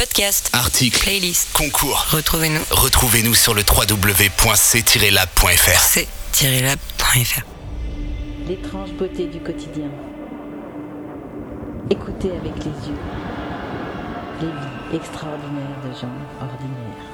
Podcasts, articles, playlists, concours. Retrouvez-nous sur le www.c-lab.fr. c-lab.fr. L'étrange beauté du quotidien. Écoutez avec les yeux les vies extraordinaires de gens ordinaires.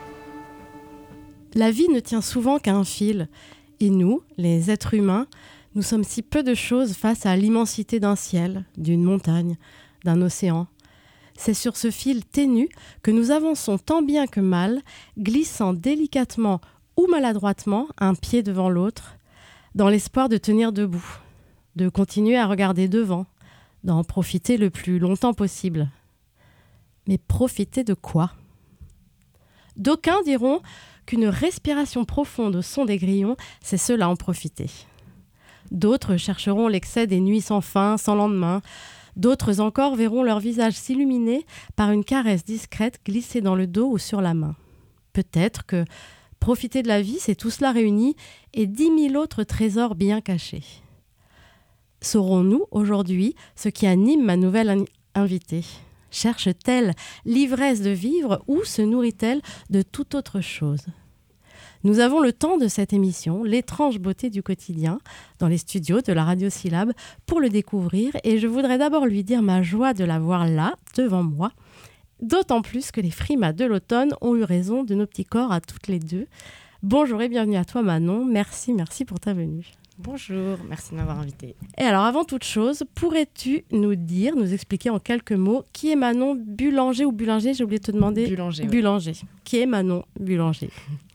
La vie ne tient souvent qu'à un fil. Et nous, les êtres humains, nous sommes si peu de choses face à l'immensité d'un ciel, d'une montagne, d'un océan. C'est sur ce fil ténu que nous avançons tant bien que mal, glissant délicatement ou maladroitement un pied devant l'autre, dans l'espoir de tenir debout, de continuer à regarder devant, d'en profiter le plus longtemps possible. Mais profiter de quoi ? D'aucuns diront qu'une respiration profonde au son des grillons, c'est cela en profiter. D'autres chercheront l'excès des nuits sans fin, sans lendemain. D'autres encore verront leur visage s'illuminer par une caresse discrète glissée dans le dos ou sur la main. Peut-être que profiter de la vie, c'est tout cela réuni et 10 000 autres trésors bien cachés. Saurons-nous aujourd'hui ce qui anime ma nouvelle invitée ? Cherche-t-elle l'ivresse de vivre ou se nourrit-elle de toute autre chose ? Nous avons le temps de cette émission, l'étrange beauté du quotidien, dans les studios de la Radio Syllab, pour le découvrir. Et je voudrais d'abord lui dire ma joie de la voir là, devant moi. D'autant plus que les frimas de l'automne ont eu raison de nos petits corps à toutes les deux. Bonjour et bienvenue à toi Manon. Merci pour ta venue. Bonjour, merci de m'avoir invitée. Et alors, avant toute chose, pourrais-tu nous expliquer en quelques mots, qui est Manon Bullinger ou Bullinger ? J'ai oublié de te demander. Bullinger. Ouais. Bullinger. Qui est Manon Bullinger ?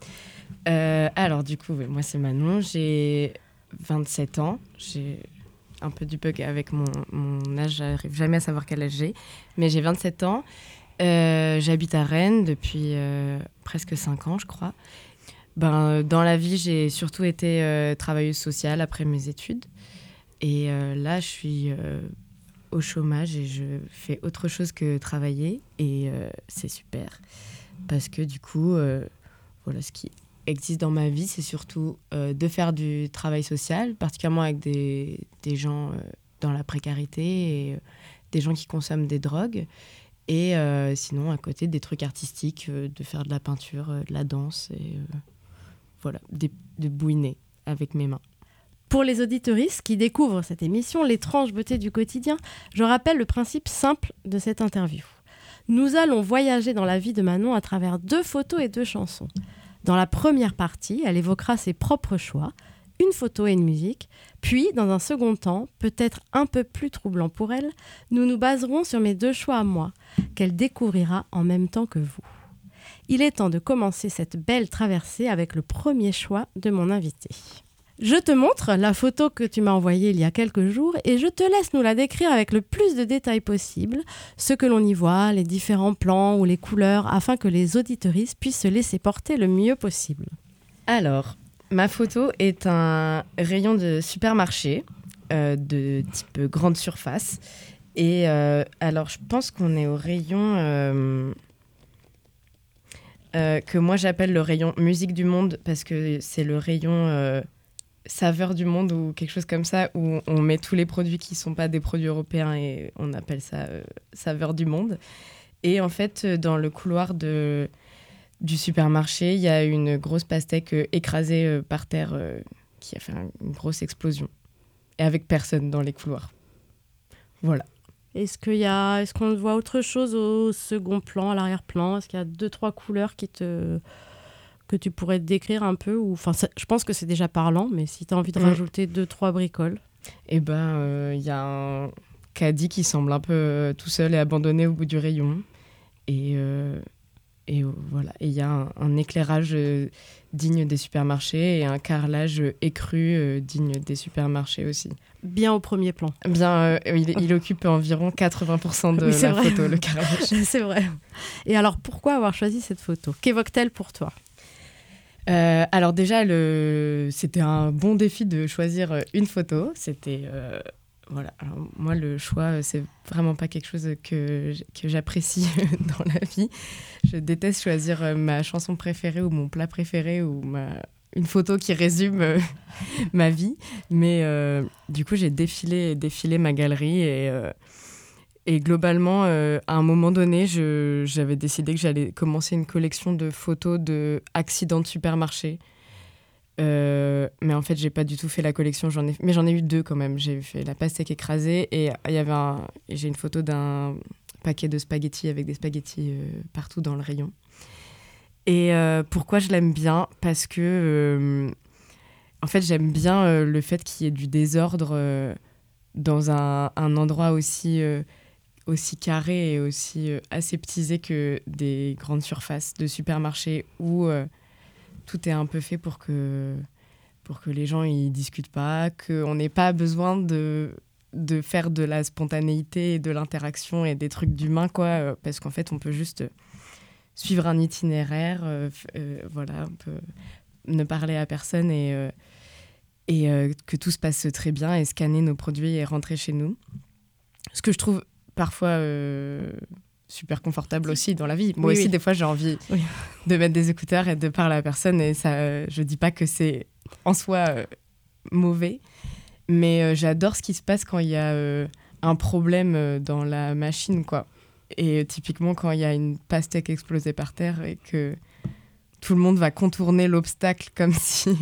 Alors, du coup, moi, c'est Manon. J'ai 27 ans. J'ai un peu du bug avec mon âge. J'arrive jamais à savoir quel âge j'ai. Mais j'ai 27 ans. J'habite à Rennes depuis presque 5 ans, je crois. Dans la vie, j'ai surtout été travailleuse sociale après mes études. Et là, je suis au chômage et je fais autre chose que travailler. Et c'est super. Parce que du coup, voilà, ce qui existe dans ma vie, c'est surtout de faire du travail social, particulièrement avec des gens dans la précarité et des gens qui consomment des drogues. Et sinon, à côté, des trucs artistiques, de faire de la peinture, de la danse et voilà, de bouiner avec mes mains. Pour les auditeuristes qui découvrent cette émission, l'étrange beauté du quotidien, je rappelle le principe simple de cette interview. Nous allons voyager dans la vie de Manon à travers 2 photos et 2 chansons. Dans la première partie, elle évoquera ses propres choix, une photo et une musique. Puis, dans un second temps, peut-être un peu plus troublant pour elle, nous nous baserons sur mes 2 choix à moi, qu'elle découvrira en même temps que vous. Il est temps de commencer cette belle traversée avec le premier choix de mon invité. Je te montre la photo que tu m'as envoyée il y a quelques jours et je te laisse nous la décrire avec le plus de détails possible, ce que l'on y voit, les différents plans ou les couleurs, afin que les auditeuristes puissent se laisser porter le mieux possible. Alors, ma photo est un rayon de supermarché de type grande surface. Et alors, je pense qu'on est au rayon que moi j'appelle le rayon musique du monde parce que c'est le rayon saveur du monde ou quelque chose comme ça où on met tous les produits qui ne sont pas des produits européens et on appelle ça saveur du monde. Et en fait, dans le couloir du supermarché, il y a une grosse pastèque écrasée par terre qui a fait une grosse explosion. Et avec personne dans les couloirs. Voilà. Est-ce qu'on voit autre chose au second plan, à l'arrière-plan ? Est-ce qu'il y a 2-3 couleurs que tu pourrais décrire un peu je pense que c'est déjà parlant, mais si tu as envie de rajouter 2-3 bricoles. Eh il y a un caddie qui semble un peu tout seul et abandonné au bout du rayon. Et voilà. Et il y a un éclairage digne des supermarchés et un carrelage écru digne des supermarchés aussi. Bien au premier plan. Bien, il occupe environ 80% de la photo, le carrelage. C'est vrai. Et alors, pourquoi avoir choisi cette photo ? Qu'évoque-t-elle pour toi ? Alors déjà, c'était un bon défi de choisir une photo. C'était... Voilà. Alors, moi, le choix, c'est vraiment pas quelque chose que j'apprécie dans la vie. Je déteste choisir ma chanson préférée ou mon plat préféré ou une photo qui résume ma vie. Mais du coup, j'ai défilé ma galerie Et globalement, à un moment donné, j'avais décidé que j'allais commencer une collection de photos d'accidents de supermarché. Mais en fait, j'ai pas du tout fait la collection. Mais j'en ai eu 2 quand même. J'ai fait la pastèque écrasée et j'ai une photo d'un paquet de spaghettis avec des spaghettis partout dans le rayon. Et pourquoi je l'aime bien ? Parce que, en fait, j'aime bien le fait qu'il y ait du désordre dans un endroit aussi carré et aussi aseptisé que des grandes surfaces de supermarchés où tout est un peu fait pour que les gens ils discutent pas, qu'on n'ait pas besoin de faire de la spontanéité et de l'interaction et des trucs d'humain, quoi, parce qu'en fait, on peut juste suivre un itinéraire, voilà, on peut ne parler à personne et que tout se passe très bien et scanner nos produits et rentrer chez nous. Ce que je trouve parfois super confortable aussi dans la vie. Moi aussi, des fois, j'ai envie de mettre des écouteurs et de parler à personne. Et ça, je dis pas que c'est en soi mauvais, mais j'adore ce qui se passe quand il y a un problème dans la machine, quoi. Et typiquement, quand il y a une pastèque explosée par terre et que tout le monde va contourner l'obstacle comme si...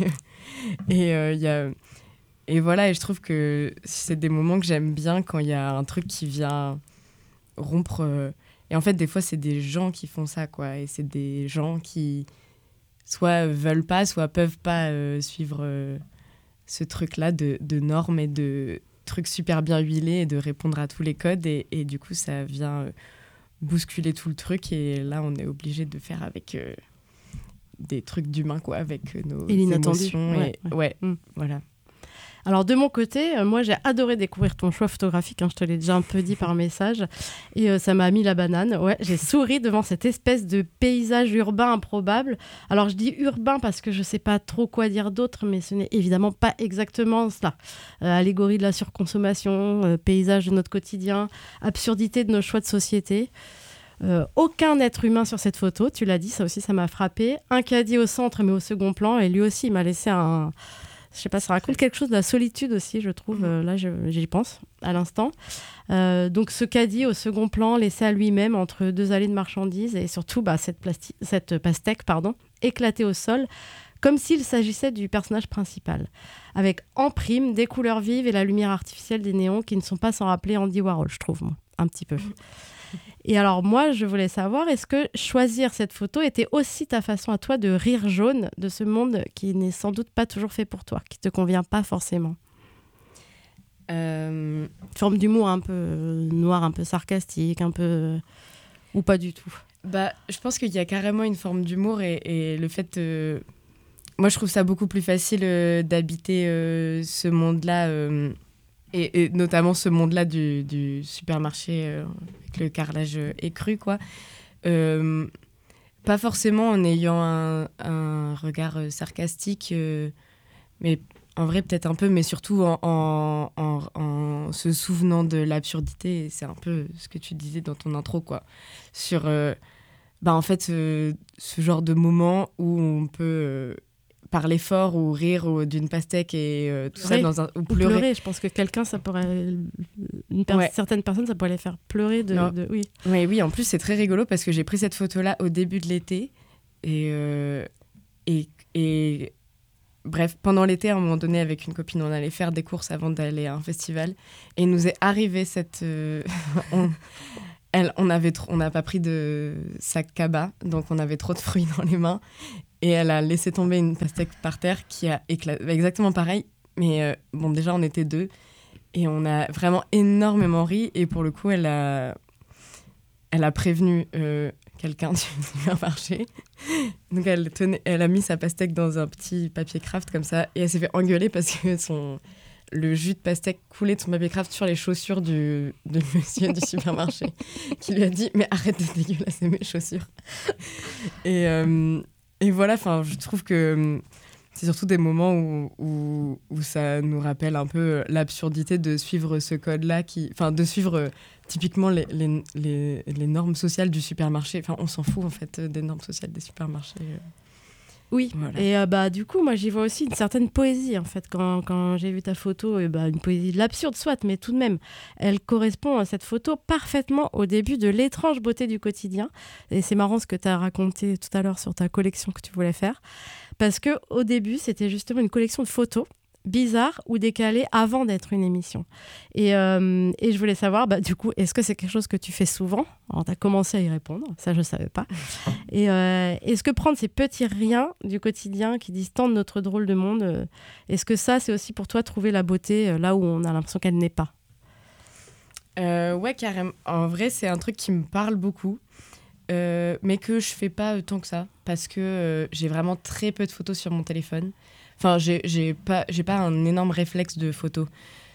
Et voilà, et je trouve que c'est des moments que j'aime bien quand il y a un truc qui vient rompre. Et en fait, des fois, c'est des gens qui font ça, quoi. Et c'est des gens qui soit veulent pas, soit peuvent pas suivre ce truc-là de normes et de trucs super bien huilés et de répondre à tous les codes. Et du coup, ça vient bousculer tout le truc. Et là, on est obligé de faire avec des trucs d'humains, quoi, avec nos émotions. Voilà. Alors de mon côté, moi j'ai adoré découvrir ton choix photographique, je te l'ai déjà un peu dit par message, et ça m'a mis la banane. Ouais, j'ai souri devant cette espèce de paysage urbain improbable. Alors je dis urbain parce que je sais pas trop quoi dire d'autre, mais ce n'est évidemment pas exactement cela. Allégorie de la surconsommation, paysage de notre quotidien, absurdité de nos choix de société. Aucun être humain sur cette photo, tu l'as dit, ça aussi ça m'a frappé. Un caddie au centre mais au second plan, et lui aussi il m'a laissé un... Je sais pas, ça raconte quelque chose de la solitude aussi, je trouve. Là, j'y pense à l'instant. Donc, ce caddie au second plan, laissé à lui-même entre 2 allées de marchandises et surtout cette pastèque éclatée au sol, comme s'il s'agissait du personnage principal, avec en prime des couleurs vives et la lumière artificielle des néons qui ne sont pas sans rappeler Andy Warhol, je trouve, moi, un petit peu. Et alors moi, je voulais savoir, est-ce que choisir cette photo était aussi ta façon à toi de rire jaune de ce monde qui n'est sans doute pas toujours fait pour toi, qui te convient pas forcément ? Forme d'humour un peu noir, un peu sarcastique, un peu... ou pas du tout ? Je pense qu'il y a carrément une forme d'humour et le fait... Moi, je trouve ça beaucoup plus facile d'habiter ce monde-là... Et notamment ce monde-là du supermarché avec le carrelage écru, quoi. Pas forcément en ayant un regard sarcastique, mais en vrai peut-être un peu, mais surtout en se souvenant de l'absurdité. Et c'est un peu ce que tu disais dans ton intro, quoi. Sur, en fait, ce genre de moment où on peut... parler fort ou rire d'une pastèque et tout ça ou pleurer. Je pense que quelqu'un, ça pourrait... Certaines personnes, ça pourrait les faire pleurer oui. Oui, en plus, c'est très rigolo parce que j'ai pris cette photo-là au début de l'été. Et bref, pendant l'été, à un moment donné, avec une copine, on allait faire des courses avant d'aller à un festival. Et il nous est arrivé cette... on n'a pas pris de sac cabas, donc on avait trop de fruits dans les mains. Et elle a laissé tomber une pastèque par terre qui a éclaté. Exactement pareil. Mais déjà, on était 2. Et on a vraiment énormément ri. Et pour le coup, elle a prévenu quelqu'un du supermarché. Donc, elle a mis sa pastèque dans un petit papier craft comme ça. Et elle s'est fait engueuler parce que le jus de pastèque coulait de son papier craft sur les chaussures du monsieur du supermarché qui lui a dit « Mais arrête de dégueulasser mes chaussures !» Et voilà, je trouve que c'est surtout des moments où ça nous rappelle un peu l'absurdité de suivre ce code-là, de suivre typiquement les normes sociales du supermarché. On s'en fout en fait des normes sociales des supermarchés. Oui, Voilà. et du coup, moi, j'y vois aussi une certaine poésie, en fait. Quand j'ai vu ta photo, une poésie de l'absurde, soit, mais tout de même, elle correspond à cette photo parfaitement au début de l'étrange beauté du quotidien. Et c'est marrant ce que tu as raconté tout à l'heure sur ta collection que tu voulais faire. Parce qu'au début, c'était justement une collection de photos bizarres ou décalées avant d'être une émission. Et je voulais savoir, du coup, est-ce que c'est quelque chose que tu fais souvent ? Alors, tu as commencé à y répondre, ça, je ne savais pas. Et est-ce que prendre ces petits riens du quotidien qui disent tant de notre drôle de monde, est-ce que ça, c'est aussi pour toi trouver la beauté là où on a l'impression qu'elle n'est pas ? Ouais, carrément. En vrai, c'est un truc qui me parle beaucoup, mais que je fais pas tant que ça, parce que j'ai vraiment très peu de photos sur mon téléphone. Enfin, j'ai pas un énorme réflexe de photo.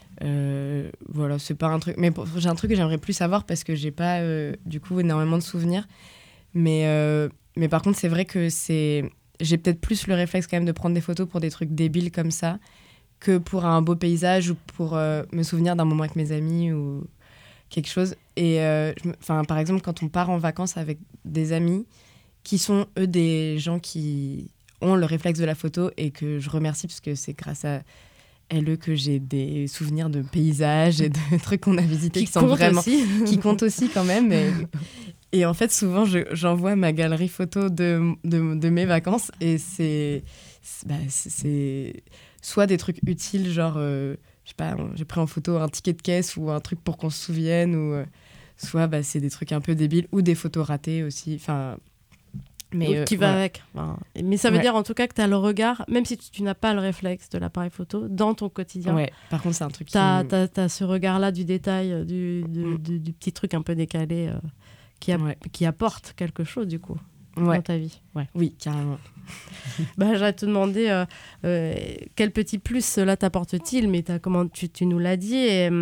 Voilà, c'est pas un truc. Mais j'ai un truc que j'aimerais plus savoir parce que j'ai pas, du coup, énormément de souvenirs. Mais par contre, c'est vrai que j'ai peut-être plus le réflexe quand même de prendre des photos pour des trucs débiles comme ça que pour un beau paysage ou pour me souvenir d'un moment avec mes amis ou quelque chose. Et par exemple, quand on part en vacances avec des amis qui sont, eux, des gens qui ont le réflexe de la photo et que je remercie parce que c'est grâce à eux que j'ai des souvenirs de paysages et de trucs qu'on a visités qui sont vraiment aussi. qui comptent aussi quand même. Et en fait, souvent, j'envoie ma galerie photo de mes vacances et c'est soit des trucs utiles, genre, je sais pas, j'ai pris en photo un ticket de caisse ou un truc pour qu'on se souvienne, ou soit c'est des trucs un peu débiles ou des photos ratées aussi. Enfin, mais qui va ouais. avec. Mais ça veut dire en tout cas que tu as le regard, même si tu n'as pas le réflexe de l'appareil photo, dans ton quotidien. Ouais, par contre, c'est un truc tu as ce regard-là du détail, du petit truc un peu décalé qui apporte quelque chose, du coup, dans ta vie. Ouais. Oui, carrément. J'allais te demander quel petit plus cela t'apporte-t-il, mais tu nous l'as dit.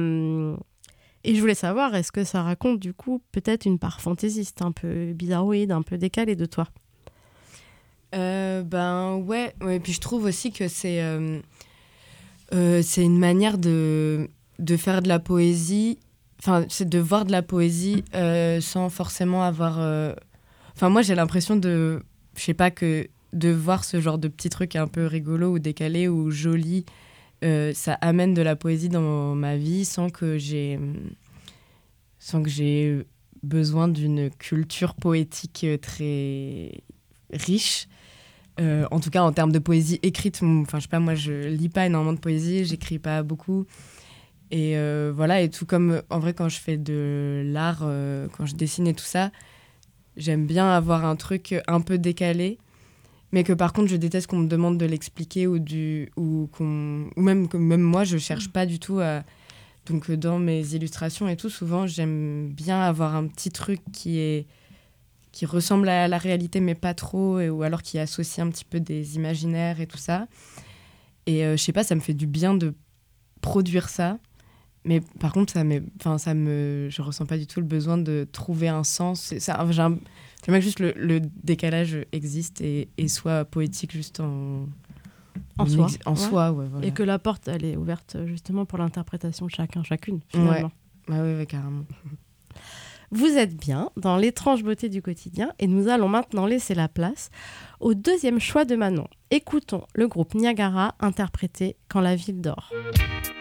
Et je voulais savoir, est-ce que ça raconte, du coup, peut-être une part fantaisiste, un peu bizarroïde, un peu décalée de toi ? Ouais. Et puis je trouve aussi que c'est une manière de faire de la poésie, c'est de voir de la poésie sans forcément avoir... moi, j'ai l'impression de voir ce genre de petits trucs un peu rigolos ou décalés ou jolis, ça amène de la poésie dans ma vie sans que j'ai besoin d'une culture poétique très riche. En tout cas, en termes de poésie écrite, je sais pas, moi, je lis pas énormément de poésie, j'écris pas beaucoup. Et voilà, et tout comme, en vrai, quand je fais de l'art, quand je dessine et tout ça, j'aime bien avoir un truc un peu décalé, mais que par contre, je déteste qu'on me demande de l'expliquer ou même moi, je cherche pas du tout à... Donc, dans mes illustrations et tout, souvent, j'aime bien avoir un petit truc qui ressemble à la réalité, mais pas trop, ou alors qui associe un petit peu des imaginaires et tout ça. Et je sais pas, ça me fait du bien de produire ça. Mais par contre, je ressens pas du tout le besoin de trouver un sens. J'aime bien que juste le décalage existe et soit poétique juste en soi. Ouais, voilà. Et que la porte, elle est ouverte justement pour l'interprétation de chacune, finalement. Ouais, carrément. Vous êtes bien dans l'étrange beauté du quotidien et nous allons maintenant laisser la place au deuxième choix de Manon. Écoutons le groupe Niagara interpréter Quand la ville dort.